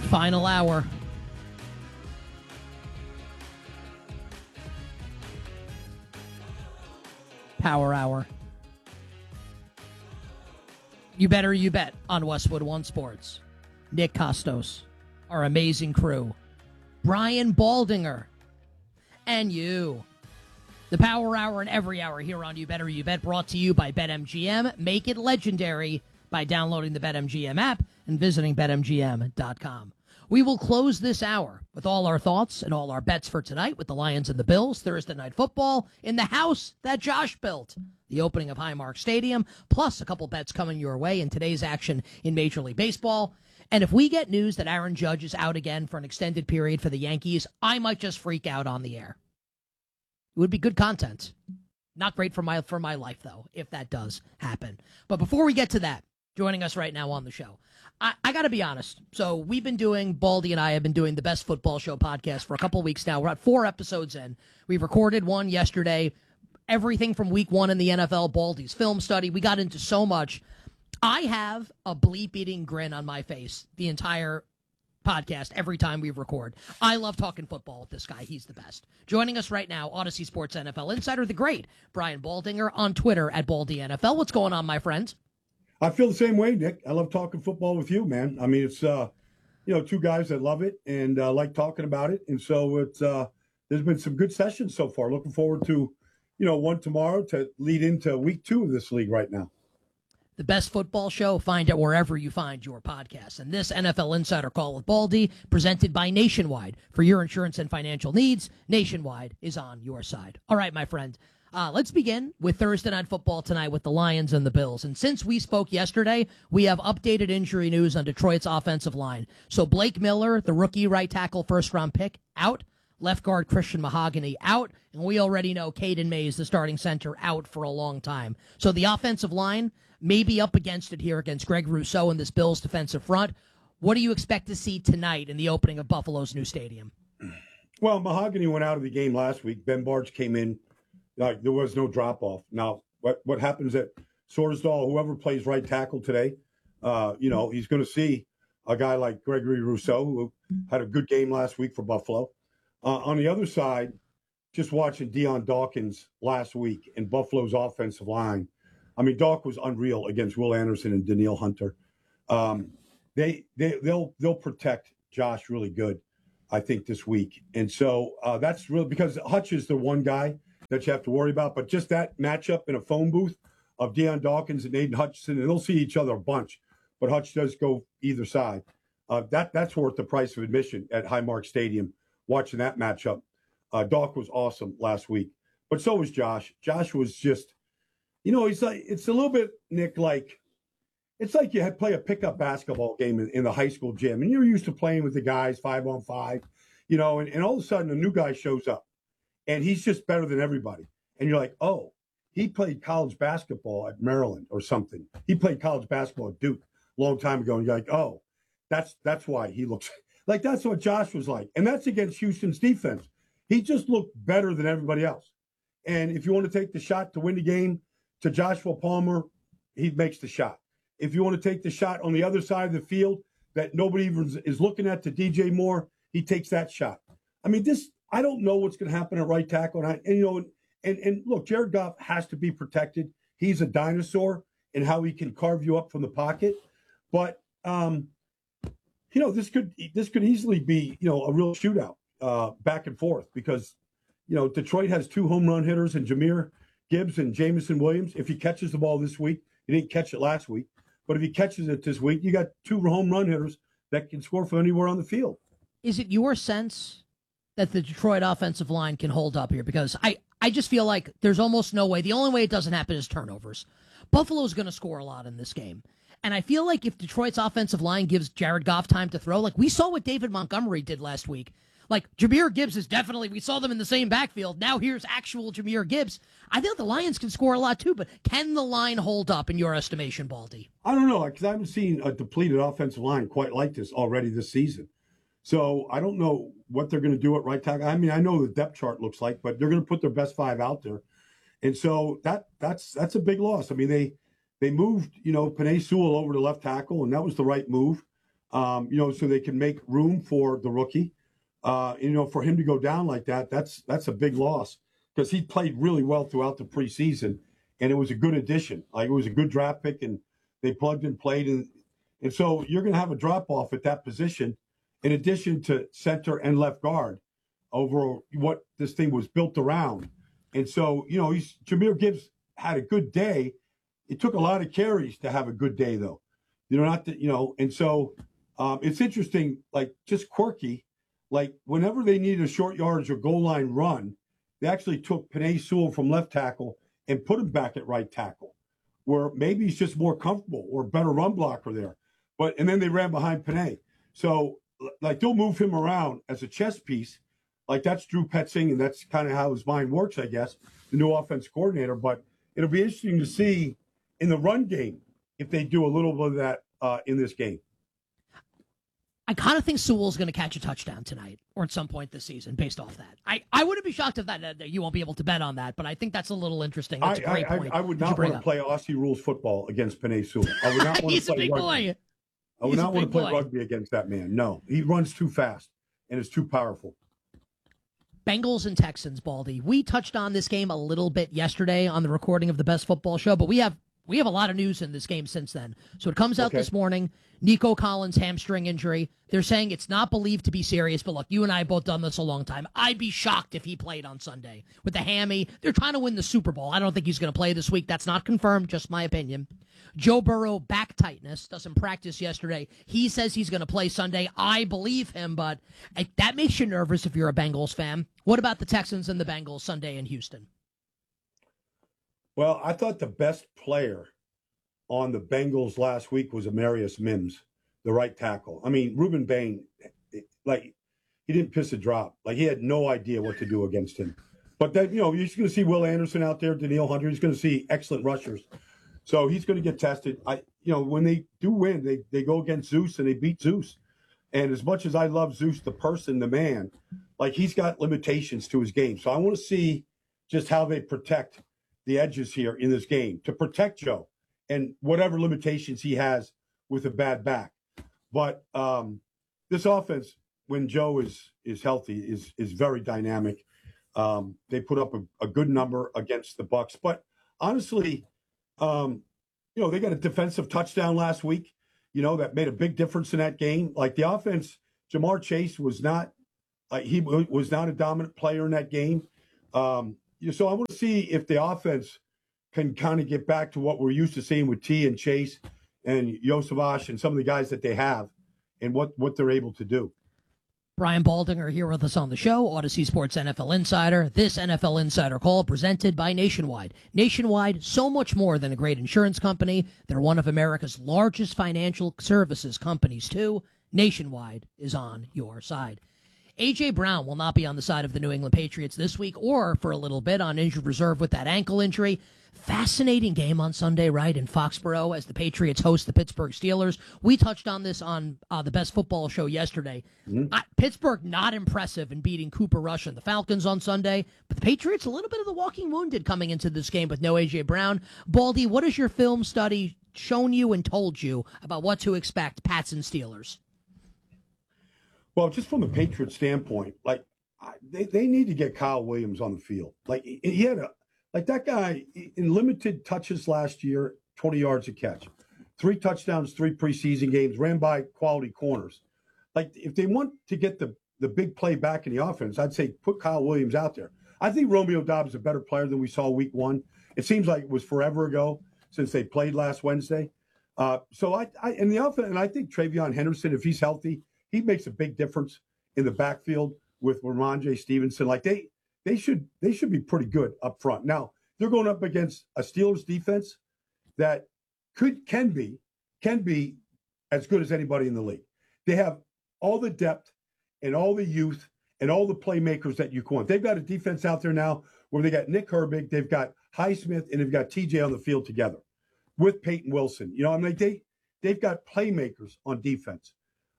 Final hour. Power hour. You better you bet on Westwood One Sports. Nick Costos, our amazing crew, Brian Baldinger, and you. The Power Hour and every hour here on You Better You Bet, brought to you by BetMGM. Make it legendary by downloading the BetMGM app and visiting BetMGM.com. We will close this hour with all our thoughts and all our bets for tonight with the Lions and the Bills, Thursday Night Football, in the house that Josh built, the opening of Highmark Stadium, plus a couple bets coming your way in today's action in Major League Baseball. And if we get news that Aaron Judge is out again for an extended period for the Yankees, I might just freak out on the air. It would be good content. Not great for my life, though, if that does happen. But before we get to that, joining us right now on the show, I got to be honest. So Baldy and I have been doing the Best Football Show podcast for a couple of weeks now. We're at 4 episodes in. We've recorded one yesterday. Everything from week 1 in the NFL, Baldy's film study. We got into so much. I have a bleep-eating grin on my face the entire podcast every time we record. I love talking football with this guy. He's the best. Joining us right now, Odyssey Sports NFL insider, the great Brian Baldinger, on Twitter at BaldyNFL. What's going on, my friend? I feel the same way, Nick. I love talking football with you, man. I mean, it's two guys that love it and like talking about it, and so it's there's been some good sessions so far. Looking forward to one tomorrow to lead into week 2 of this league right now. The Best Football Show, find it wherever you find your podcasts. And this NFL Insider Call with Baldy, presented by Nationwide. For your insurance and financial needs, Nationwide is on your side. All right, my friend. Let's begin with Thursday Night Football tonight with the Lions and the Bills. And since we spoke yesterday, we have updated injury news on Detroit's offensive line. So Blake Miller, the rookie right tackle first-round pick, out. Left guard Christian Mahogany out. And we already know Caden Mays, the starting center, out for a long time. So the offensive line may be up against it here against Greg Rousseau and this Bills defensive front. What do you expect to see tonight in the opening of Buffalo's new stadium? Well, Mahogany went out of the game last week. Ben Bartch came in. There was no drop-off. Now, what happens at Sorsdal, whoever plays right tackle today, he's going to see a guy like Gregory Rousseau, who had a good game last week for Buffalo. On the other side, just watching Dion Dawkins last week in Buffalo's offensive line. I mean, Dawk was unreal against Will Anderson and Danielle Hunter. They'll protect Josh really good, I think, this week. And so that's really because Hutch is the one guy that you have to worry about. But just that matchup in a phone booth of Deion Dawkins and Aiden Hutchinson, and they'll see each other a bunch, but Hutch does go either side. That's worth the price of admission at Highmark Stadium, watching that matchup. Dawk was awesome last week, but so was Josh. Josh was just, he's like, it's a little bit, Nick, like, it's like you had play a pickup basketball game in the high school gym, and you're used to playing with the guys 5-on-5, and all of a sudden a new guy shows up. And he's just better than everybody. And you're like, oh, he played college basketball at Maryland or something. He played college basketball at Duke a long time ago. And you're like, oh, that's why he looks like that's what Josh was like. And that's against Houston's defense. He just looked better than everybody else. And if you want to take the shot to win the game to Joshua Palmer, he makes the shot. If you want to take the shot on the other side of the field that nobody even is looking at to DJ Moore, he takes that shot. I mean, I don't know what's going to happen at right tackle. And look, Jared Goff has to be protected. He's a dinosaur in how he can carve you up from the pocket. But, this could easily be, a real shootout back and forth because, Detroit has 2 home run hitters in Jahmyr Gibbs and Jameson Williams. If he catches the ball this week, he didn't catch it last week. But if he catches it this week, you got 2 home run hitters that can score from anywhere on the field. Is it your sense that the Detroit offensive line can hold up here? Because I just feel like there's almost no way. The only way it doesn't happen is turnovers. Buffalo's going to score a lot in this game. And I feel like if Detroit's offensive line gives Jared Goff time to throw, like we saw what David Montgomery did last week. Like Jahmyr Gibbs is definitely, we saw them in the same backfield. Now here's actual Jahmyr Gibbs. I think the Lions can score a lot too, but can the line hold up in your estimation, Baldy? I don't know, because I haven't seen a depleted offensive line quite like this already this season. So I don't know what they're going to do at right tackle. I mean, I know the depth chart looks like, but they're going to put their best 5 out there. And so that's a big loss. I mean, they moved, Penei Sewell over to left tackle, and that was the right move. so they can make room for the rookie. For him to go down like that, that's a big loss because he played really well throughout the preseason, and it was a good addition. Like, it was a good draft pick, and they plugged and played, and so you're going to have a drop off at that position, in addition to center and left guard, over what this thing was built around. And so, Jahmyr Gibbs had a good day. It took a lot of carries to have a good day, though. And so it's interesting, like, just quirky. Like, whenever they needed a short yardage or goal line run, they actually took Penei Sewell from left tackle and put him back at right tackle, where maybe he's just more comfortable or better run blocker there. And then they ran behind Penei. So, like, they'll move him around as a chess piece. Like, that's Drew Petzing, and that's kind of how his mind works, I guess, the new offense coordinator. But it'll be interesting to see in the run game if they do a little bit of that in this game. I kind of think Sewell's going to catch a touchdown tonight or at some point this season based off that. I wouldn't be shocked if that you won't be able to bet on that, but I think that's a little interesting. That's a great point. I would not want to play Aussie rules football against Penei Sewell. I would not want He's to play a big rugby. boy. I would not want to play rugby against that man. No, he runs too fast and is too powerful. Bengals and Texans, Baldy. We touched on this game a little bit yesterday on the recording of the Best Football Show, but we have a lot of news in this game since then. So it comes out this morning, Nico Collins hamstring injury. They're saying it's not believed to be serious, but look, you and I have both done this a long time. I'd be shocked if he played on Sunday with the hammy. They're trying to win the Super Bowl. I don't think he's going to play this week. That's not confirmed, just my opinion. Joe Burrow, back tightness, doesn't practice yesterday. He says he's going to play Sunday. I believe him, but that makes you nervous if you're a Bengals fan. What about the Texans and the Bengals Sunday in Houston? Well, I thought the best player on the Bengals last week was Amarius Mims, the right tackle. I mean, Reuben Bain, like, he didn't piss a drop. Like, he had no idea what to do against him. But then, you're just going to see Will Anderson out there, Danielle Hunter. He's going to see excellent rushers. So he's going to get tested. When they do win, they go against Zeus and they beat Zeus. And as much as I love Zeus, the person, the man, like, he's got limitations to his game. So I want to see just how they protect the edges here in this game to protect Joe and whatever limitations he has with a bad back. But this offense, when Joe is healthy, is very dynamic. They put up a good number against the Bucs. But honestly, they got a defensive touchdown last week, that made a big difference in that game. Like, the offense, Jamar Chase was not a dominant player in that game. So I want to see if the offense can kind of get back to what we're used to seeing with T and Chase and Yosavash and some of the guys that they have and what they're able to do. Brian Baldinger here with us on the show, Odyssey Sports NFL Insider. This NFL Insider Call presented by Nationwide. Nationwide, so much more than a great insurance company. They're one of America's largest financial services companies, too. Nationwide is on your side. A.J. Brown will not be on the side of the New England Patriots this week or for a little bit on injured reserve with that ankle injury. Fascinating game on Sunday, right, in Foxborough as the Patriots host the Pittsburgh Steelers. We touched on this on the Best Football Show yesterday. Pittsburgh not impressive in beating Cooper Rush and the Falcons on Sunday, but the Patriots a little bit of the walking wounded coming into this game with no A.J. Brown. Baldy, what has your film study shown you and told you about what to expect, Pats and Steelers? Well, just from a Patriot standpoint, like, they need to get Kyle Williams on the field. Like, he had that guy in limited touches last year, 20 yards a catch, 3 touchdowns, 3 preseason games, ran by quality corners. Like, if they want to get the big play back in the offense, I'd say put Kyle Williams out there. I think Romeo Doubs is a better player than we saw week 1. It seems like it was forever ago since they played last Wednesday. So I in the offense, and I think Travion Henderson, if he's healthy, he makes a big difference in the backfield with Ramondre Stevenson. Like, they should be pretty good up front. Now, they're going up against a Steelers defense that can be as good as anybody in the league. They have all the depth and all the youth and all the playmakers that you can want. They've got a defense out there now where they got Nick Herbig, they've got Highsmith, and they've got TJ on the field together with Peyton Wilson. They've got playmakers on defense.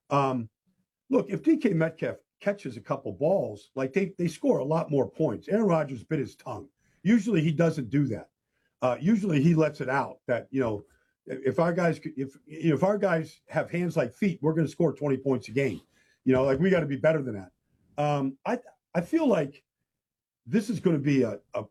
Look, if DK Metcalf catches a couple balls, like, they score a lot more points. Aaron Rodgers bit his tongue. Usually he doesn't do that. Usually he lets it out that, if our guys if our guys have hands like feet, we're going to score 20 points a game. Like we got to be better than that. I feel like this is going to be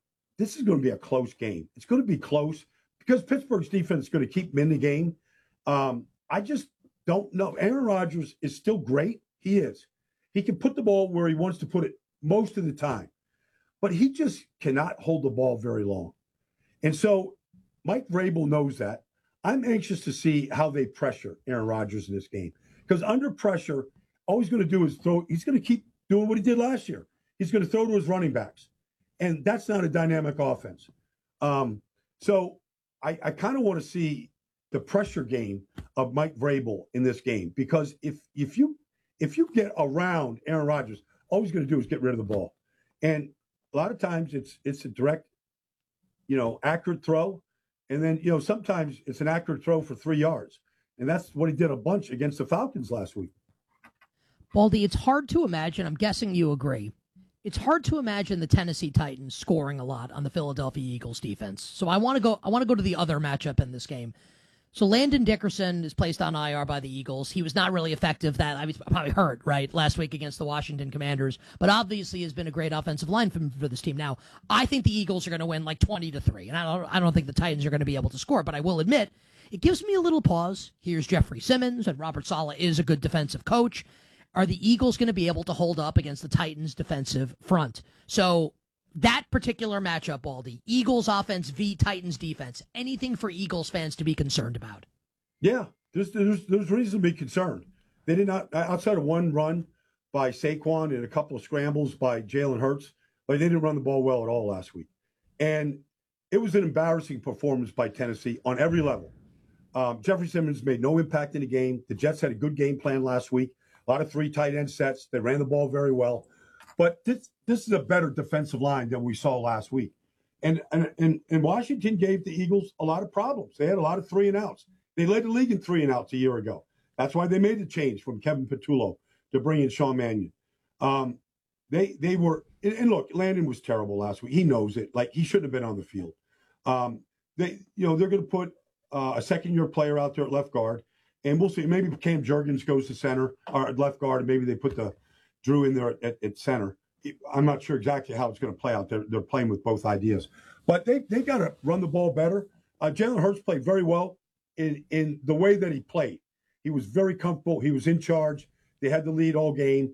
a close game. It's going to be close because Pittsburgh's defense is going to keep them in the game. I just don't know. Aaron Rodgers is still great. He is. He can put the ball where he wants to put it most of the time, but he just cannot hold the ball very long. And so Mike Vrabel knows that. I'm anxious to see how they pressure Aaron Rodgers in this game because under pressure, all he's going to do is throw. He's going to keep doing what he did last year. He's going to throw to his running backs, and that's not a dynamic offense. So I kind of want to see the pressure game of Mike Vrabel in this game because if you get around Aaron Rodgers, all he's going to do is get rid of the ball, and a lot of times it's a direct, accurate throw. And then, sometimes it's an accurate throw for 3 yards. And that's what he did a bunch against the Falcons last week. Baldy, it's hard to imagine. I'm guessing you agree. It's hard to imagine the Tennessee Titans scoring a lot on the Philadelphia Eagles defense. So I want to go to the other matchup in this game. So Landon Dickerson is placed on IR by the Eagles. He was not really effective. Probably hurt, right, last week against the Washington Commanders, but obviously has been a great offensive line for this team. Now, I think the Eagles are going to win like 20-3, and I don't think the Titans are going to be able to score, but I will admit it gives me a little pause. Here's Jeffrey Simmons, and Robert Saleh is a good defensive coach. Are the Eagles going to be able to hold up against the Titans' defensive front? So that particular matchup, Baldy, Eagles offense v. Titans defense, anything for Eagles fans to be concerned about? Yeah, there's reason to be concerned. They did not, outside of one run by Saquon and a couple of scrambles by Jalen Hurts, they didn't run the ball well at all last week. And it was an embarrassing performance by Tennessee on every level. Jeffrey Simmons made no impact in the game. The Jets had a good game plan last week. A lot of 3 tight end sets. They ran the ball very well. But this is a better defensive line than we saw last week. And Washington gave the Eagles a lot of problems. They had a lot of 3 and outs. They led the league in 3 and outs a year ago. That's why they made the change from Kevin Patullo to bring in Sean Mannion. They were and look, Landon was terrible last week. He knows it. Like he shouldn't have been on the field. They're going to put a second-year player out there at left guard, and we'll see. Maybe Cam Jurgens goes to center or at left guard, and maybe they put the Drew in there at center. I'm not sure exactly how it's going to play out. They're playing with both ideas. But they got to run the ball better. Jalen Hurts played very well in the way that he played. He was very comfortable. He was in charge. They had the lead all game.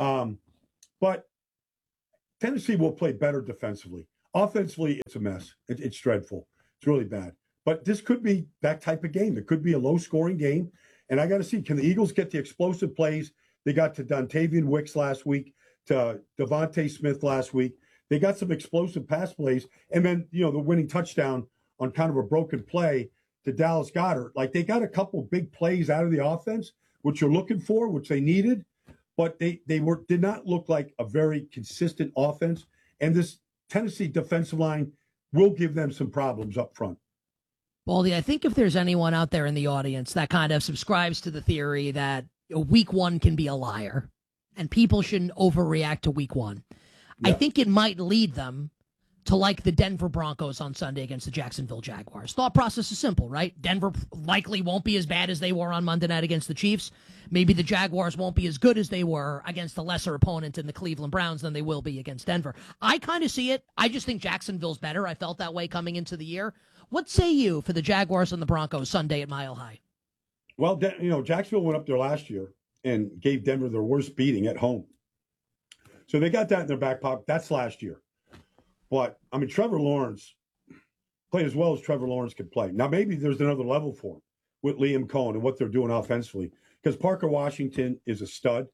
But Tennessee will play better defensively. Offensively, it's a mess. It's dreadful. It's really bad. But this could be that type of game. It could be a low-scoring game. And I got to see, can the Eagles get the explosive plays? They got to Dontavian Wicks last week, to Devontae Smith last week. They got some explosive pass plays. And then, the winning touchdown on kind of a broken play to Dallas Goedert. Like, they got a couple big plays out of the offense, which you're looking for, which they needed. But they did not look like a very consistent offense. And this Tennessee defensive line will give them some problems up front. Baldy, I think if there's anyone out there in the audience that kind of subscribes to the theory that week 1 can be a liar and people shouldn't overreact to week 1, yeah, I think it might lead them to like the Denver Broncos on Sunday against the Jacksonville Jaguars. Thought process is simple, right? Denver likely won't be as bad as they were on Monday night against the Chiefs. Maybe the Jaguars won't be as good as they were against the lesser opponent in the Cleveland Browns than they will be against Denver. I kind of see it. I just think Jacksonville's better. I felt that way coming into the year. What say you for the Jaguars and the Broncos Sunday at Mile High? Well, Jacksonville went up there last year and gave Denver their worst beating at home. So they got that in their back pocket. That's last year. But, Trevor Lawrence played as well as Trevor Lawrence could play. Now, maybe there's another level for him with Liam Cohen and what they're doing offensively. Because Parker Washington is a stud.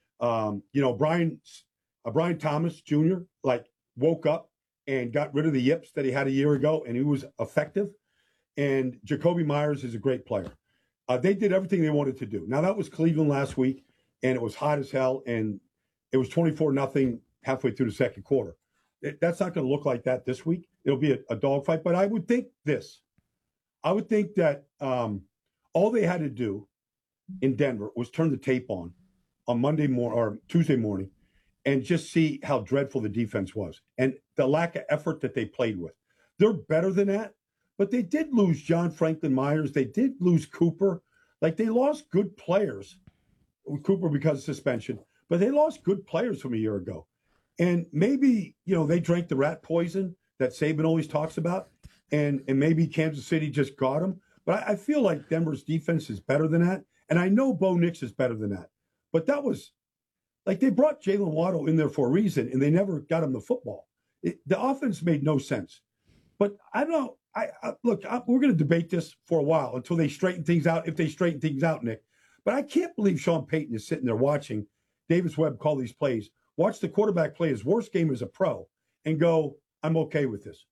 Brian Thomas Jr., woke up and got rid of the yips that he had a year ago, and he was effective. And Jacoby Myers is a great player. They did everything they wanted to do. Now, that was Cleveland last week, and it was hot as hell, and it was 24-0 halfway through the second quarter. That's not going to look like that this week. It'll be a dogfight. But I would think this. I would think that all they had to do in Denver was turn the tape on Monday morning or Tuesday morning and just see how dreadful the defense was and the lack of effort that they played with. They're better than that, but they did lose John Franklin Myers. They did lose Cooper. Like, they lost good players. Cooper because of suspension, but they lost good players from a year ago. And maybe, they drank the rat poison that Saban always talks about, and maybe Kansas City just got them. But I feel like Denver's defense is better than that. And I know Bo Nix is better than that. But that was, like, they brought Jalen Waddle in there for a reason, and they never got him the football. The offense made no sense. But I don't know. We're going to debate this for a while until they straighten things out, if they straighten things out, Nick. But I can't believe Sean Payton is sitting there watching Davis Webb call these plays, watch the quarterback play his worst game as a pro, and go, I'm okay with this.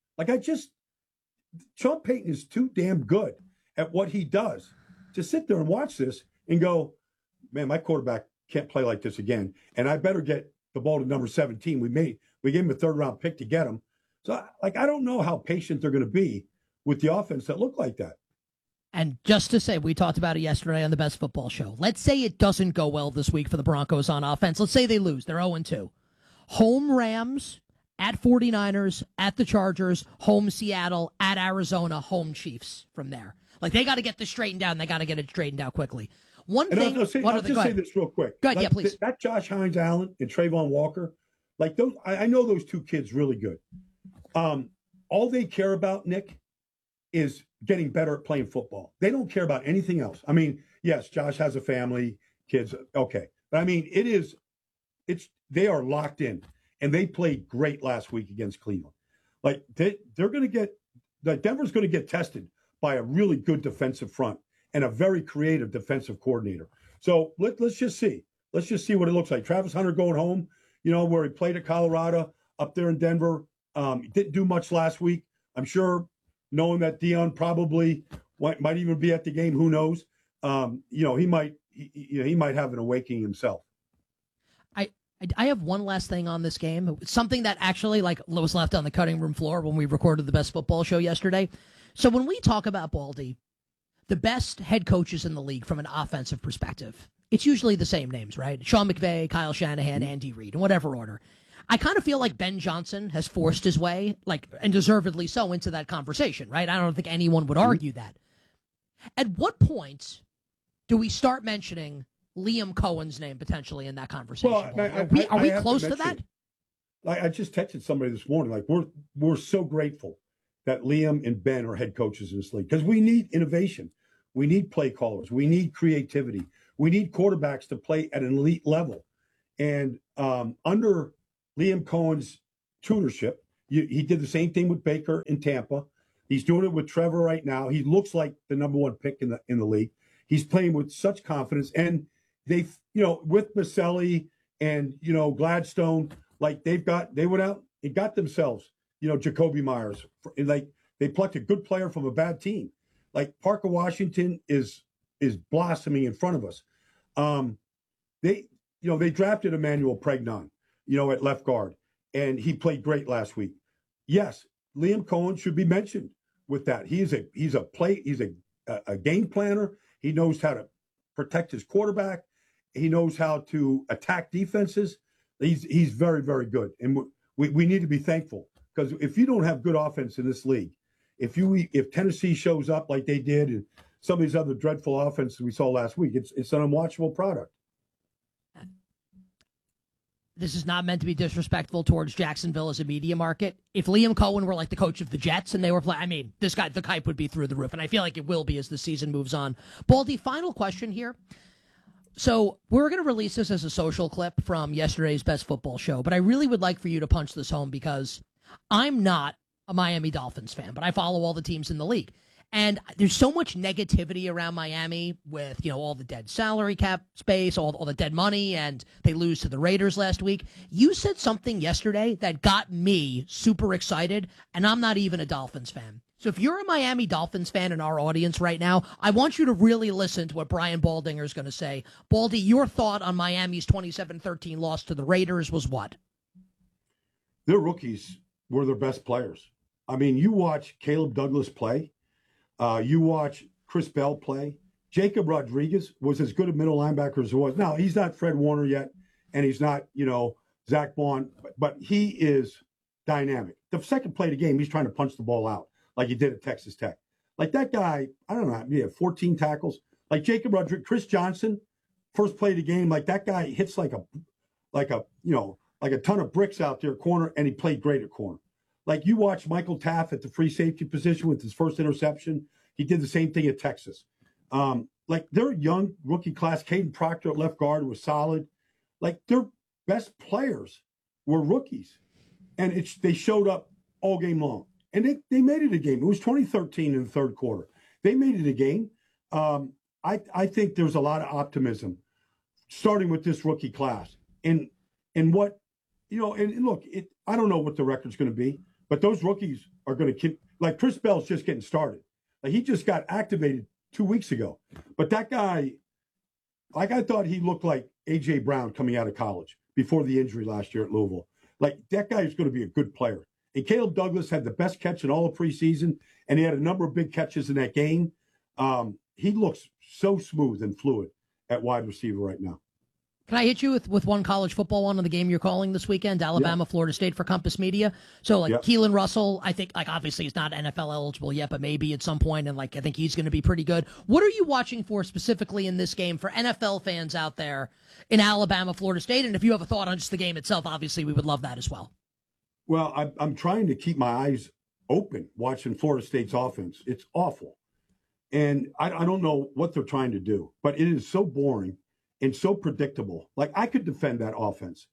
Sean Payton is too damn good at what he does to sit there and watch this and go, man, my quarterback can't play like this again, and I better get the ball to number 17. We gave him a third-round pick to get him. So, I don't know how patient they're going to be with the offense that look like that. And just to say, we talked about it yesterday on the Best Football Show. Let's say it doesn't go well this week for the Broncos on offense. Let's say they lose. They're 0-2. Home Rams, at 49ers, at the Chargers, home Seattle, at Arizona, home Chiefs from there. Like, they got to get this straightened out, and they got to get it straightened out quickly. I'll just say this real quick. Go ahead, yeah, please. That Josh Hines Allen and Trayvon Walker, like those, I know those two kids really good. All they care about, Nick, is getting better at playing football. They don't care about anything else. I mean, yes, Josh has a family, kids, okay. But I mean, they are locked in, and they played great last week against Cleveland. Like, they're going to Denver's going to get tested by a really good defensive front and a very creative defensive coordinator. So let's just see. Let's just see what it looks like. Travis Hunter going home, where he played at Colorado, up there in Denver. Didn't do much last week. I'm sure, knowing that Deion probably might even be at the game, who knows? He might have an awakening himself. I have one last thing on this game. Something that actually was left on the cutting room floor when we recorded the Best Football Show yesterday. So when we talk about Baldy, the best head coaches in the league from an offensive perspective, it's usually the same names, right? Sean McVay, Kyle Shanahan, Andy Reid, in whatever order. I kind of feel like Ben Johnson has forced his way, and deservedly so, into that conversation, right? I don't think anyone would argue that. At what point do we start mentioning Liam Cohen's name potentially in that conversation? Well, are we close to that? I just texted somebody this morning. We're so grateful that Liam and Ben are head coaches in this league, because we need innovation. We need play callers. We need creativity. We need quarterbacks to play at an elite level. And under Liam Cohen's tutorship, he did the same thing with Baker in Tampa. He's doing it with Trevor right now. He looks like the number one pick in the league. He's playing with such confidence, and they, with Maselli and Gladstone, they went out and got themselves, Jacoby Myers. They plucked a good player from a bad team. Parker Washington is blossoming in front of us. They drafted Emmanuel Pregnon, at left guard, and he played great last week. Yes, Liam Cohen should be mentioned with that. He's a game planner. He knows how to protect his quarterback. He knows how to attack defenses. He's very, very good, and we need to be thankful, because if you don't have good offense in this league, if Tennessee shows up like they did, and some of these other dreadful offenses we saw last week, it's an unwatchable product. This is not meant to be disrespectful towards Jacksonville as a media market. If Liam Cohen were the coach of the Jets and they were playing, this guy, the hype would be through the roof. And I feel like it will be as the season moves on. Baldy, final question here. So we're going to release this as a social clip from yesterday's Best Football Show, but I really would like for you to punch this home, because I'm not a Miami Dolphins fan, but I follow all the teams in the league. And there's so much negativity around Miami with, all the dead salary cap space, all the dead money, and they lose to the Raiders last week. You said something yesterday that got me super excited, and I'm not even a Dolphins fan. So if you're a Miami Dolphins fan in our audience right now, I want you to really listen to what Brian Baldinger is going to say. Baldy, your thought on Miami's 27-13 loss to the Raiders was what? Their rookies were their best players. I mean, you watch Caleb Douglas play. You watch Chris Bell play. Jacob Rodriguez was as good a middle linebacker as he was. Now, he's not Fred Warner yet, and he's not, Zach Bond, but he is dynamic. The second play of the game, he's trying to punch the ball out. like he did at Texas Tech. Like that guy, I don't know, he had 14 tackles. Like Jacob Rodriguez, Chris Johnson, first play of the game, like that guy hits like a ton of bricks out there corner, and he played great at corner. Like you watch Michael Taft at the free safety position with his first interception. He did the same thing at Texas. Like their young rookie class, Caden Proctor at left guard was solid. Like their best players were rookies, and they showed up all game long. And they made it a game. It was 2013 in the third quarter. They made it a game. I think there's a lot of optimism starting with this rookie class. And what, and look, I don't know what the record's going to be, but those rookies are going to keep, like Chris Bell's just getting started. Like he just got activated 2 weeks ago. But that guy, like I thought he looked like A.J. Brown coming out of college before the injury last year at Louisville. Like that guy is going to be a good player. And Caleb Douglas had the best catch in all of preseason, and he had a number of big catches in that game. He looks so smooth and fluid at wide receiver right now. Can I hit you with one college football one on the game you're calling this weekend, Alabama, Florida State for Compass Media? So, Keelan Russell, I think, obviously he's not NFL eligible yet, but maybe at some point, and, I think he's going to be pretty good. What are you watching for specifically in this game for NFL fans out there in Alabama, Florida State? And if you have a thought on just the game itself, obviously we would love that as well. Well, I'm trying to keep my eyes open watching Florida State's offense. It's awful. And I don't know what they're trying to do, but it is so boring and so predictable. Like, I could defend that offense.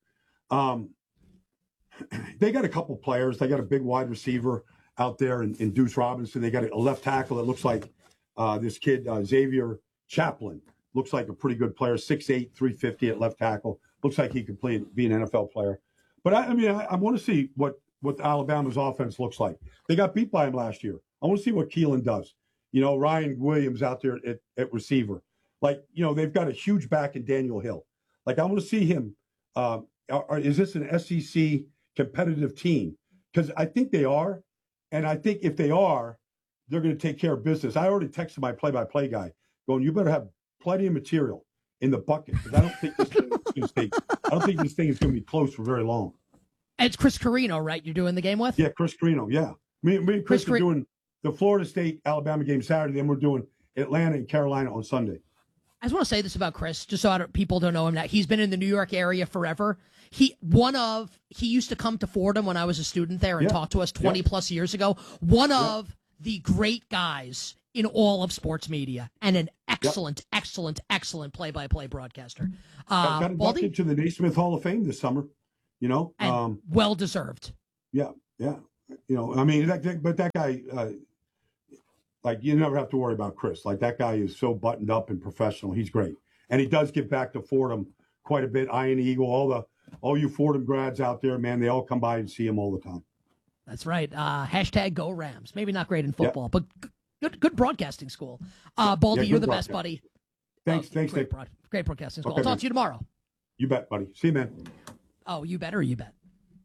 They got a couple players. They got a big wide receiver out there in Deuce Robinson. They got a left tackle that looks like this kid, Xavier Chaplin. Looks like a pretty good player, 6'8", 350 at left tackle. Looks like he could be an NFL player. But, I want to see what Alabama's offense looks like. They got beat by him last year. I want to see what Keelan does. Ryan Williams out there at receiver. Like, they've got a huge back in Daniel Hill. Like, I want to see him. Is this an SEC competitive team? Because I think they are. And I think if they are, they're going to take care of business. I already texted my play-by-play guy going, you better have plenty of material in the bucket. Because I don't think this thing is going to be close for very long. It's Chris Carino, right? You're doing the game with? Yeah, Chris Carino, yeah. Me and Chris are doing the Florida State-Alabama game Saturday, then we're doing Atlanta and Carolina on Sunday. I just want to say this about Chris, just so people don't know him now. He's been in the New York area forever. He used to come to Fordham when I was a student there and talk to us 20-plus years ago. One of the great guys in all of sports media and an excellent play-by-play broadcaster. Got inducted to the Naismith Hall of Fame this summer, And well-deserved. Yeah. But that guy, you never have to worry about Chris. Like, that guy is so buttoned up and professional. He's great. And he does give back to Fordham quite a bit. Ian Eagle, all you Fordham grads out there, man, they all come by and see him all the time. That's right. Hashtag Go Rams. Maybe not great in football, but good broadcasting school. Baldy, you're the best, buddy. Thanks, great Nick. Great broadcasting school. Okay, I'll talk to you tomorrow. You bet, buddy. See you, man. Oh, you bet or you bet.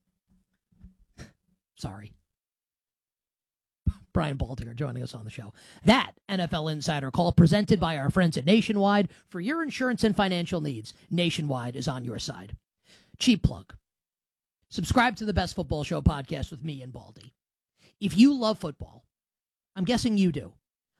Sorry. Brian Baldinger joining us on the show. That NFL Insider Call presented by our friends at Nationwide. For your insurance and financial needs, Nationwide is on your side. Cheap plug. Subscribe to the Best Football Show podcast with me and Baldy. If you love football, I'm guessing you do.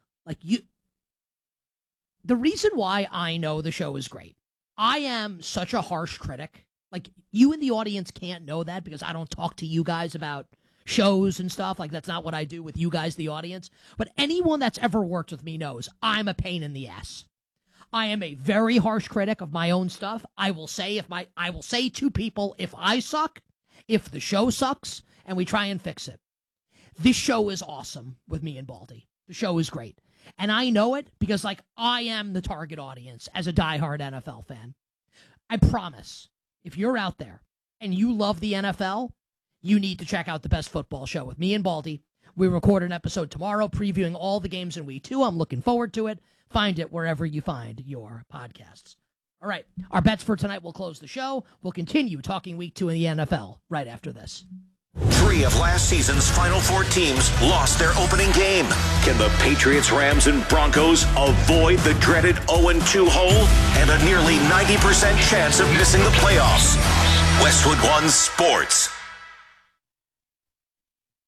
The reason why I know the show is great, I am such a harsh critic. Like, you in the audience can't know that because I don't talk to you guys about shows and stuff. Like, that's not what I do with you guys, the audience. But anyone that's ever worked with me knows I'm a pain in the ass. I am a very harsh critic of my own stuff. I will say to people if I suck, if the show sucks, and we try and fix it. This show is awesome with me and Baldy. The show is great. And I know it because, I am the target audience as a diehard NFL fan. I promise, if you're out there and you love the NFL, you need to check out the Best Football Show with me and Baldy. We record an episode tomorrow previewing all the games in Week 2. I'm looking forward to it. Find it wherever you find your podcasts. All right, our bets for tonight will close the show. We'll continue talking Week 2 in the NFL right after this. 3 of last season's Final Four teams lost their opening game. Can the Patriots, Rams, and Broncos avoid the dreaded 0-2 hole and a nearly 90% chance of missing the playoffs? Westwood One Sports.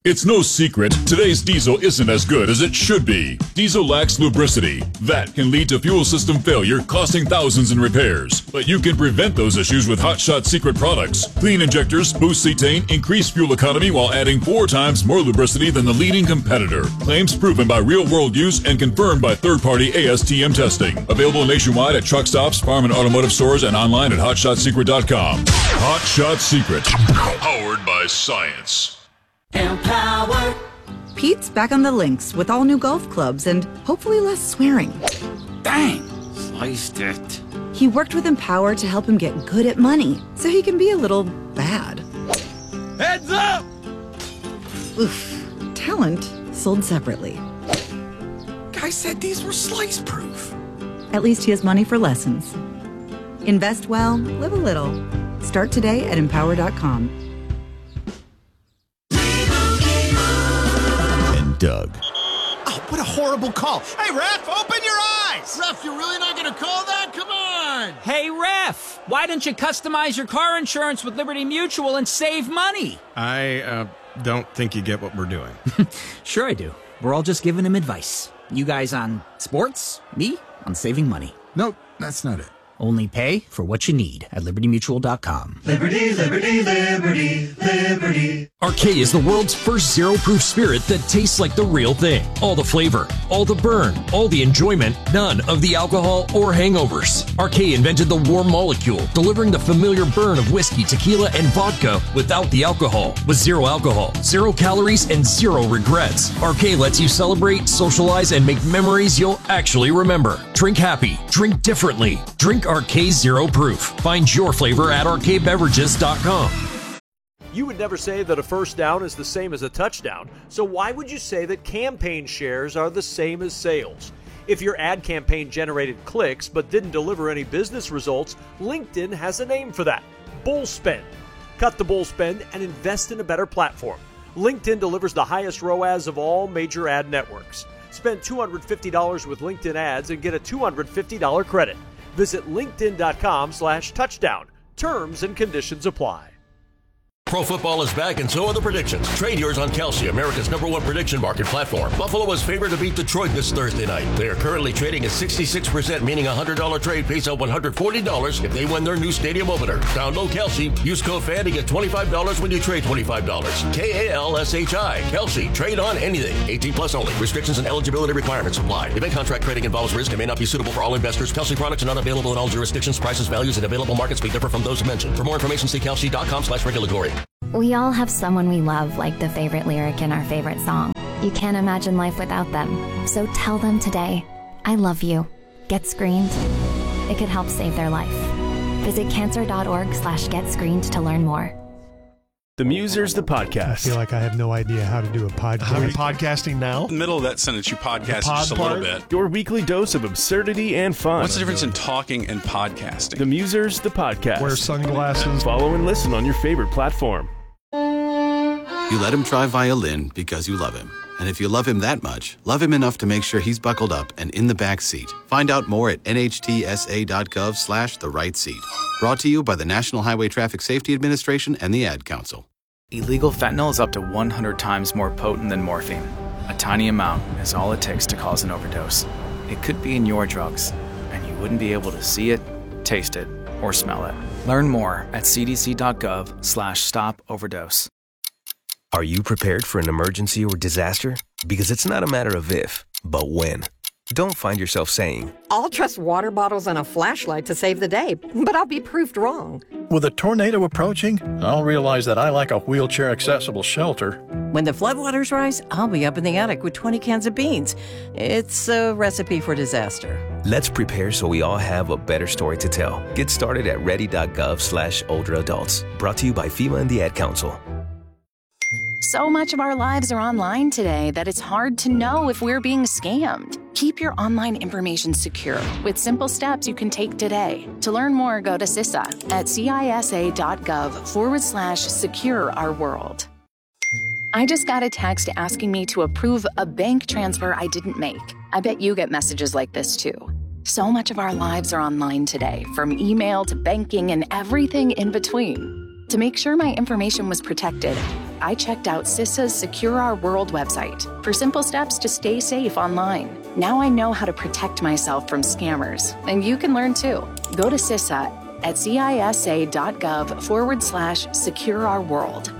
It's no secret, today's diesel isn't as good as it should be. Diesel lacks lubricity. That can lead to fuel system failure, costing thousands in repairs. But you can prevent those issues with Hot Shot Secret products. Clean injectors, boost cetane, increase fuel economy while adding 4 times more lubricity than the leading competitor. Claims proven by real-world use and confirmed by third-party ASTM testing. Available nationwide at truck stops, farm and automotive stores, and online at hotshotsecret.com. Hot Shot Secret. Powered by science. Empower. Pete's back on the links with all new golf clubs and hopefully less swearing. Dang, sliced it. He worked with Empower to help him get good at money so he can be a little bad. Heads up! Oof. Talent sold separately. Guy said these were slice proof. At least he has money for lessons. Invest well, live a little. Start today at empower.com. Doug. Oh, what a horrible call. Hey, ref, open your eyes! Ref, you're really not going to call that? Come on! Hey, ref, why don't you customize your car insurance with Liberty Mutual and save money? I don't think you get what we're doing. Sure I do. We're all just giving him advice. You guys on sports, me on saving money. Nope, that's not it. Only pay for what you need at libertymutual.com. Liberty, liberty, liberty, liberty. Arcade is the world's first zero-proof spirit that tastes like the real thing. All the flavor, all the burn, all the enjoyment, none of the alcohol or hangovers. Arcade invented the warm molecule, delivering the familiar burn of whiskey, tequila, and vodka without the alcohol. With zero alcohol, 0 calories, and 0 regrets. Arcade lets you celebrate, socialize, and make memories you'll actually remember. Drink happy, drink differently, drink Arcade Zero Proof. Find your flavor at arcadebeverages.com. You would never say that a first down is the same as a touchdown, so why would you say that campaign shares are the same as sales? If your ad campaign generated clicks but didn't deliver any business results, LinkedIn has a name for that: bull spend. Cut the bull spend and invest in a better platform. LinkedIn delivers the highest ROAS of all major ad networks. Spend $250 with LinkedIn ads and get a $250 credit. Visit linkedin.com/touchdown. Terms and conditions apply. Pro football is back, and so are the predictions. Trade yours on Kalshi, America's #1 prediction market platform. Buffalo is favored to beat Detroit this Thursday night. They are currently trading at 66%, meaning a $100 trade pays out $140 if they win their new stadium opener. Download Kalshi. Use code FAN to get $25 when you trade $25. KALSHI. Kalshi. Trade on anything. 18 plus only. Restrictions and eligibility requirements apply. Event contract trading involves risk and may not be suitable for all investors. Kalshi products are not available in all jurisdictions. Prices, values, and available markets may differ from those mentioned. For more information, see kalshi.com/regulatory. We all have someone we love, like the favorite lyric in our favorite song. You can't imagine life without them. So tell them today, I love you. Get screened. It could help save their life. Visit cancer.org/getscreened to learn more. The Musers, the podcast. I feel like I have no idea how to do a podcast. How are you podcasting now? In the middle of that sentence, you podcast just a little bit. Your weekly dose of absurdity and fun. What's the difference in talking and podcasting? The Musers, the podcast. Wear sunglasses. Follow and listen on your favorite platform. You let him try violin because you love him. And if you love him that much, love him enough to make sure he's buckled up and in the back seat. Find out more at nhtsa.gov/the-right-seat. Brought to you by the National Highway Traffic Safety Administration and the Ad Council. Illegal fentanyl is up to 100 times more potent than morphine. A tiny amount is all it takes to cause an overdose. It could be in your drugs, and you wouldn't be able to see it, taste it, or smell it. Learn more at cdc.gov/stop-overdose. Are you prepared for an emergency or disaster? Because it's not a matter of if, but when. Don't find yourself saying, I'll trust water bottles and a flashlight to save the day, but I'll be proved wrong. With a tornado approaching, I'll realize that I lack a wheelchair-accessible shelter. When the floodwaters rise, I'll be up in the attic with 20 cans of beans. It's a recipe for disaster. Let's prepare so we all have a better story to tell. Get started at ready.gov/older adults. Brought to you by FEMA and the Ad Council. So much of our lives are online today that it's hard to know if we're being scammed. Keep your online information secure with simple steps you can take today. To learn more, go to CISA at CISA.gov/secure our world. I just got a text asking me to approve a bank transfer I didn't make. I bet you get messages like this too. So much of our lives are online today, from email to banking and everything in between. To make sure my information was protected, I checked out CISA's Secure Our World website for simple steps to stay safe online. Now I know how to protect myself from scammers, and you can learn too. Go to CISA at cisa.gov/secure-our-world.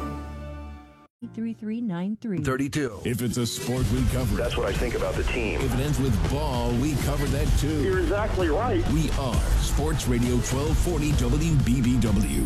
3393 32. If it's a sport, we cover it. That's what I think about the team. If it ends with ball, we cover that too. You're exactly right. We are Sports Radio 1240 WBBW.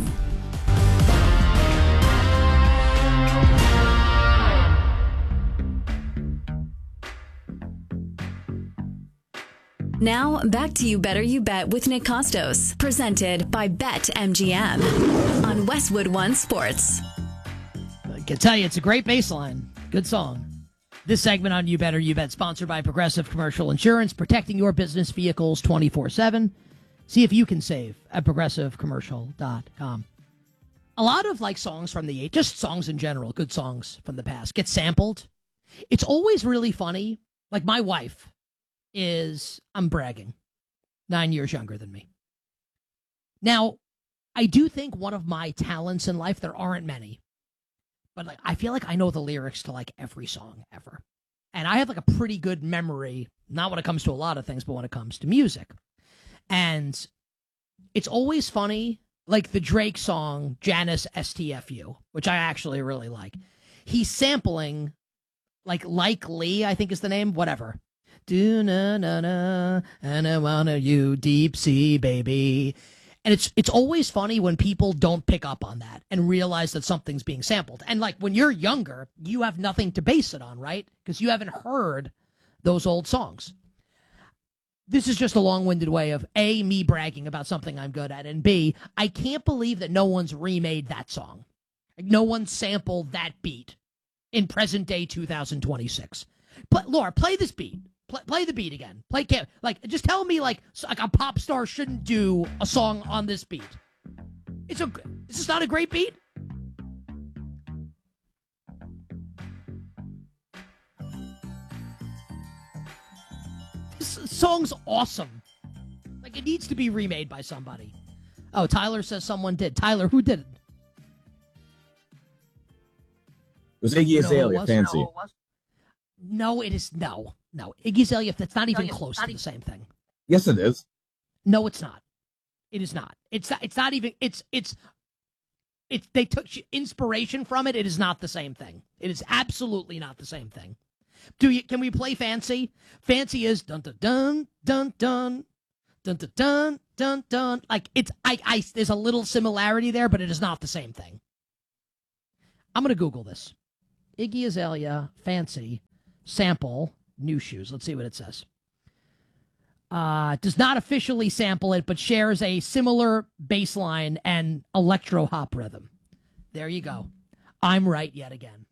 Now, back to You Better You Bet with Nick Costos, presented by BetMGM on Westwood One Sports. I can tell you, it's a great baseline. Good song. This segment on You Better You Bet, sponsored by Progressive Commercial Insurance, protecting your business vehicles 24/7. See if you can save at progressivecommercial.com. A lot of songs from the 80s, just songs in general, good songs from the past, get sampled. It's always really funny. Like my wife I'm bragging, 9 years younger than me. Now, I do think one of my talents in life, there aren't many, but I feel like I know the lyrics to every song ever. And I have a pretty good memory, not when it comes to a lot of things, but when it comes to music. And it's always funny, like the Drake song, Janice STFU, which I actually really like. He's sampling, like Lee, I think is the name, whatever. Do na na na, and I wanna you deep sea, baby. And it's always funny when people don't pick up on that and realize that something's being sampled. And when you're younger, you have nothing to base it on, right? Because you haven't heard those old songs. This is just a long-winded way of A, me bragging about something I'm good at, and B, I can't believe that no one's remade that song. No one sampled that beat in present day 2026. But Laura, play this beat. Play the beat again. Just tell me a pop star shouldn't do a song on this beat. Is this not a great beat? This song's awesome. It needs to be remade by somebody. Oh, Tyler says someone did. Tyler, who did it? It was Iggy Azalea, Fancy. No, it is no. Iggy Azalea, that's not even close to the same thing. Yes, it is. No, it's not. It is not. It's not even. They took inspiration from it. It is not the same thing. It is absolutely not the same thing. Can we play Fancy? Fancy is dun dun dun dun dun dun dun dun dun dun. There's a little similarity there, but it is not the same thing. I'm gonna Google this. Iggy Azalea, Fancy, sample, New Shoes. Let's see what it says. Does not officially sample it, but shares a similar bass line and electro hop rhythm. There you go. I'm right yet again.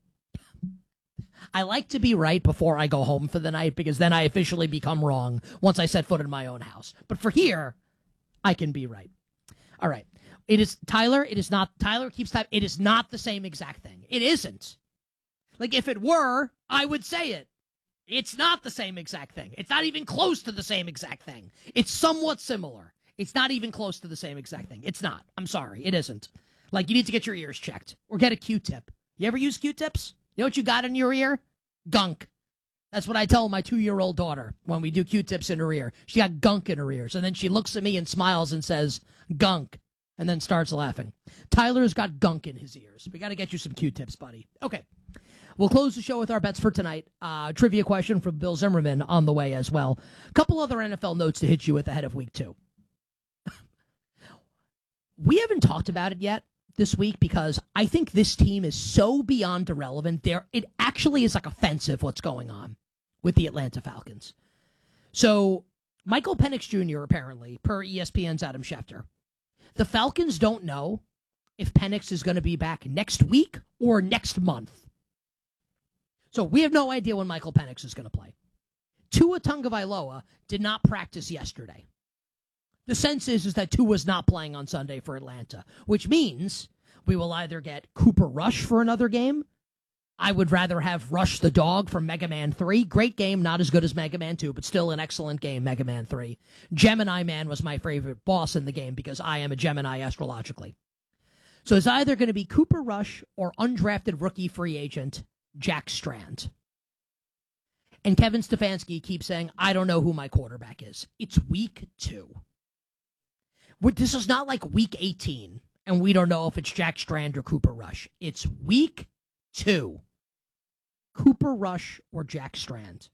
I like to be right before I go home for the night, because then I officially become wrong once I set foot in my own house. But for here, I can be right. All right. It is Tyler. It is not. Tyler keeps typing. It is not the same exact thing. It isn't. If it were, I would say it. It's not the same exact thing. It's not even close to the same exact thing. It's somewhat similar. It's not even close to the same exact thing. It's not. I'm sorry. It isn't. You need to get your ears checked or get a Q-tip. You ever use Q-tips? You know what you got in your ear? Gunk. That's what I tell my 2-year-old daughter when we do Q-tips in her ear. She got gunk in her ears. And then she looks at me and smiles and says, gunk, and then starts laughing. Tyler's got gunk in his ears. We got to get you some Q-tips, buddy. Okay. We'll close the show with our bets for tonight. Trivia question from Bill Zimmerman on the way as well. A couple other NFL notes to hit you with ahead of week 2. We haven't talked about it yet this week because I think this team is so beyond irrelevant. It actually is offensive what's going on with the Atlanta Falcons. So Michael Penix Jr., apparently, per ESPN's Adam Schefter, the Falcons don't know if Penix is going to be back next week or next month. So we have no idea when Michael Penix is going to play. Tua Tagovailoa did not practice yesterday. The sense is that Tua's not playing on Sunday for Atlanta, which means we will either get Cooper Rush for another game. I would rather have Rush the dog from Mega Man 3. Great game, not as good as Mega Man 2, but still an excellent game, Mega Man 3. Gemini Man was my favorite boss in the game because I am a Gemini astrologically. So it's either going to be Cooper Rush or undrafted rookie free agent Jack Strand. And Kevin Stefanski keeps saying, I don't know who my quarterback is. It's week 2. This is not like week 18, and we don't know if it's Jack Strand or Cooper Rush. It's week 2. Cooper Rush or Jack Strand.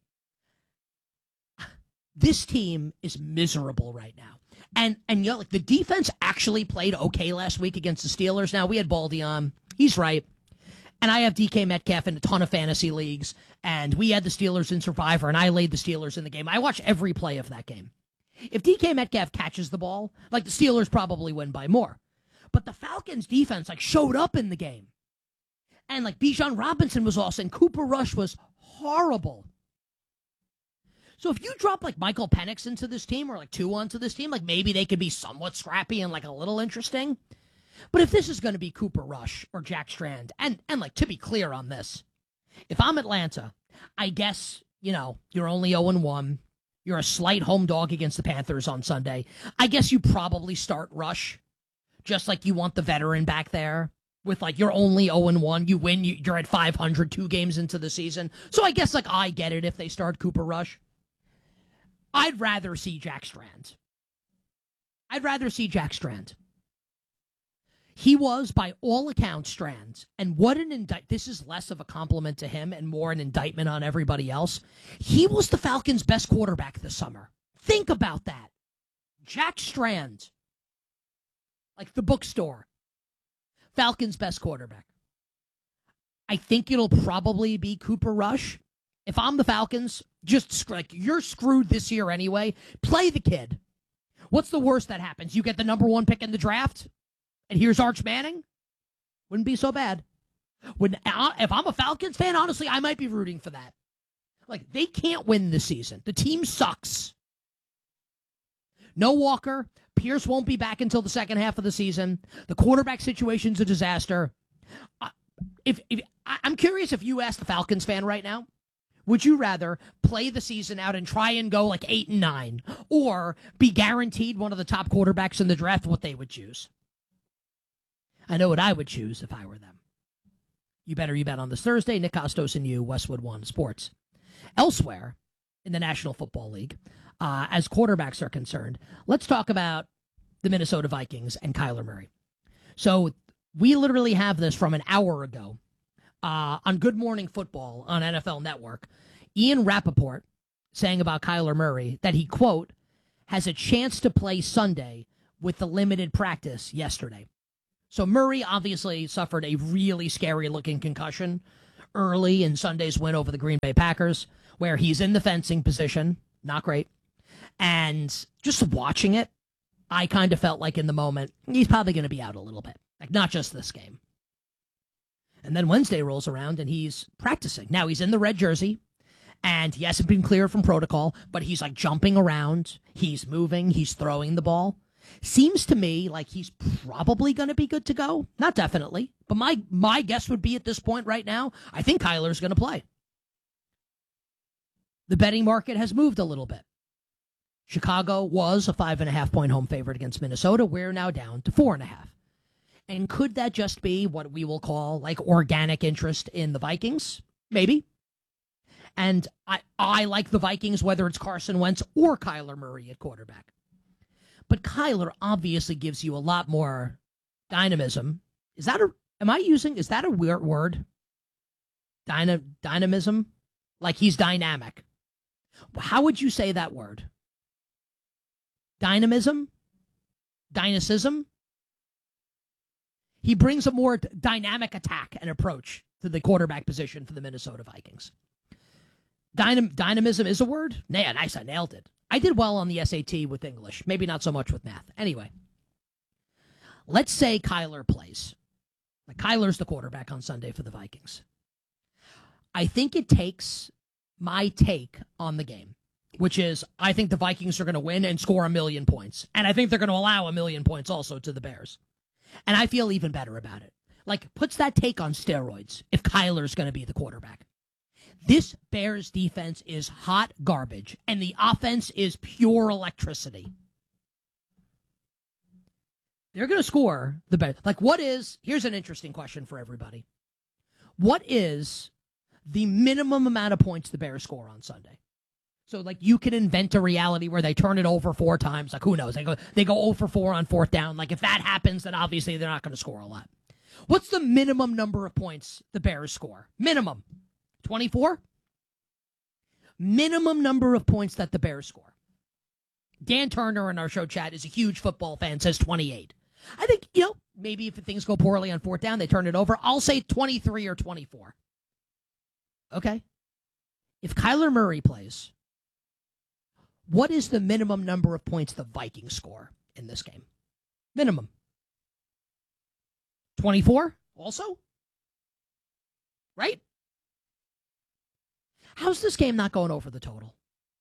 This team is miserable right now. And you know, like, the defense actually played okay last week against the Steelers. Now, we had Baldy on. He's right. And I have DK Metcalf in a ton of fantasy leagues. And we had the Steelers in Survivor, and I laid the Steelers in the game. I watched every play of that game. If DK Metcalf catches the ball, like, the Steelers probably win by more. But the Falcons' defense, like, showed up in the game. And, like, Bijan Robinson was awesome. Cooper Rush was horrible. So if you drop, like, Michael Penix into this team, or, like, 2 onto this team, like, maybe they could be somewhat scrappy and, like, a little interesting. But if this is going to be Cooper Rush or Jack Strand, and like, to be clear on this, if I'm Atlanta, I guess, you know, you're only 0-1. You're a slight home dog against the Panthers on Sunday. I guess you probably start Rush, just like you want the veteran back there. With, like, you're only 0-1. You win, you're at 500 2 games into the season. So I guess, like, I get it if they start Cooper Rush. I'd rather see Jack Strand. He was, by all accounts, Strand. And what an indictment. This is less of a compliment to him and more an indictment on everybody else. He was the Falcons' best quarterback this summer. Think about that. Jack Strand. Like the bookstore. Falcons' best quarterback. I think it'll probably be Cooper Rush. If I'm the Falcons, just like, you're screwed this year anyway. Play the kid. What's the worst that happens? You get the number 1 pick in the draft, and here's Arch Manning? Wouldn't be so bad. If I'm a Falcons fan, honestly, I might be rooting for that. Like, they can't win this season. The team sucks. No Walker. Pierce won't be back until the second half of the season. The quarterback situation's a disaster. I'm curious if you ask the Falcons fan right now, would you rather play the season out and try and go like 8-9, or be guaranteed one of the top quarterbacks in the draft? What they would choose. I know what I would choose if I were them. You bet on this Thursday. Nick Costos and you, Westwood One Sports. Elsewhere in the National Football League, as quarterbacks are concerned, let's talk about the Minnesota Vikings and Kyler Murray. So we literally have this from an hour ago on Good Morning Football on NFL Network. Ian Rappaport saying about Kyler Murray that he, quote, has a chance to play Sunday with the limited practice yesterday. So Murray obviously suffered a really scary-looking concussion early in Sunday's win over the Green Bay Packers, where he's in the fencing position. Not great. And just watching it, I kind of felt like in the moment, he's probably going to be out a little bit. Like, not just this game. And then Wednesday rolls around, and he's practicing. Now, he's in the red jersey, and he hasn't been cleared from protocol, but he's, like, jumping around. He's moving. He's throwing the ball. Seems to me like he's probably going to be good to go. Not definitely, but my guess would be at this point right now, I think Kyler's going to play. The betting market has moved a little bit. Chicago was a 5.5-point home favorite against Minnesota. We're now down to 4.5. And could that just be what we will call like organic interest in the Vikings? Maybe. And I like the Vikings, whether it's Carson Wentz or Kyler Murray at quarterback. But Kyler obviously gives you a lot more dynamism. Is that a weird word? Dynamism? Like he's dynamic. How would you say that word? Dynamism? Dynamism? He brings a more dynamic attack and approach to the quarterback position for the Minnesota Vikings. Dynamism is a word? Yeah, nice, I nailed it. I did well on the SAT with English, maybe not so much with math. Anyway, let's say Kyler plays. Like Kyler's the quarterback on Sunday for the Vikings. I think it takes my take on the game, which is I think the Vikings are going to win and score 1 million points. And I think they're going to allow 1 million points also to the Bears. And I feel even better about it. Like, puts that take on steroids if Kyler's going to be the quarterback. This Bears defense is hot garbage, and the offense is pure electricity. They're going to score the Bears. Like, here's an interesting question for everybody. What is the minimum amount of points the Bears score on Sunday? So, like, you can invent a reality where they turn it over 4 times. Like, who knows? They go 0 for 4 on 4th down. Like, if that happens, then obviously they're not going to score a lot. What's the minimum number of points the Bears score? Minimum. 24? Minimum number of points that the Bears score. Dan Turner in our show chat is a huge football fan, says 28. I think, maybe if things go poorly on 4th down, they turn it over. I'll say 23 or 24. Okay? If Kyler Murray plays, what is the minimum number of points the Vikings score in this game? Minimum. 24 also? Right? How's this game not going over the total?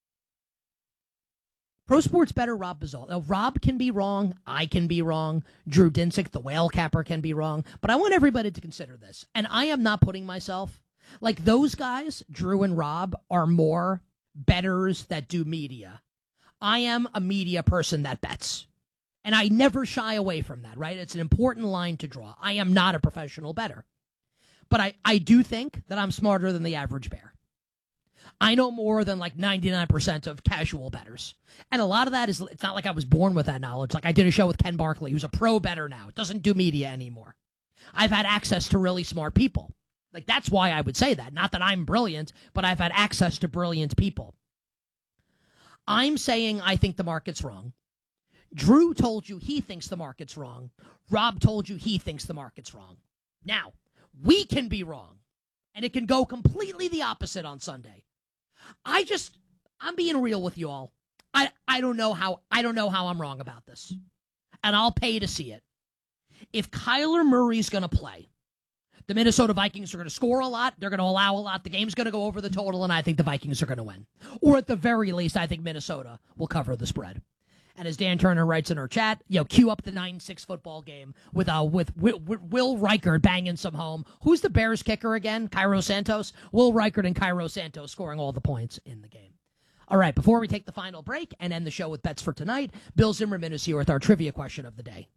Pro Sports Better Rob Bazal. Now, Rob can be wrong. I can be wrong. Drew Dinsick, the whale capper, can be wrong. But I want everybody to consider this. And I am not putting myself, like those guys, Drew and Rob, are more bettors that do media. I am a media person that bets. And I never shy away from that, right? It's an important line to draw. I am not a professional bettor. But I do think that I'm smarter than the average bear. I know more than like 99% of casual bettors. And a lot of that is, it's not like I was born with that knowledge. Like I did a show with Ken Barkley, who's a pro bettor now. Doesn't do media anymore. I've had access to really smart people. Like that's why I would say that. Not that I'm brilliant, but I've had access to brilliant people. I'm saying I think the market's wrong. Drew told you he thinks the market's wrong. Rob told you he thinks the market's wrong. Now, we can be wrong. And it can go completely the opposite on Sunday. I'm being real with you all. I don't know how I'm wrong about this. And I'll pay to see it. If Kyler Murray's going to play, the Minnesota Vikings are going to score a lot. They're going to allow a lot. The game's going to go over the total, and I think the Vikings are going to win. Or at the very least, I think Minnesota will cover the spread. And as Dan Turner writes in our chat, cue up the 9-6 football game with Will Reichard banging some home. Who's the Bears kicker again? Cairo Santos? Will Reichard and Cairo Santos scoring all the points in the game. All right, before we take the final break and end the show with bets for tonight, Bill Zimmerman is here with our trivia question of the day.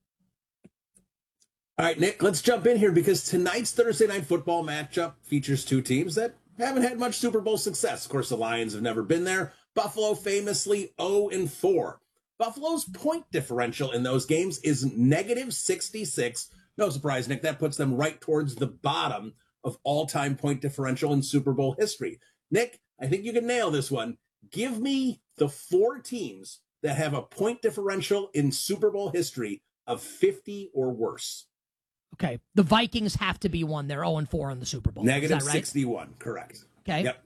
All right, Nick, let's jump in here because tonight's Thursday Night Football matchup features two teams that haven't had much Super Bowl success. Of course, the Lions have never been there. Buffalo famously 0-4. Buffalo's point differential in those games is negative 66. No surprise, Nick, that puts them right towards the bottom of all-time point differential in Super Bowl history. Nick, I think you can nail this one. Give me the 4 teams that have a point differential in Super Bowl history of 50 or worse. Okay, the Vikings have to be one. They're 0-4 in the Super Bowl. Negative is that right? 61, correct. Okay. Yep.